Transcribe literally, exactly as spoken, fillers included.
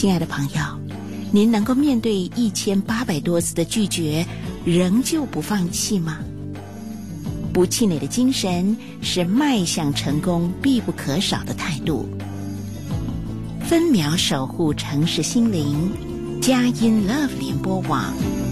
亲爱的朋友，您能够面对一千八百多次的拒绝，仍旧不放弃吗？不气馁的精神是迈向成功必不可少的态度。分秒守护城市心灵，佳音 Love 联播网。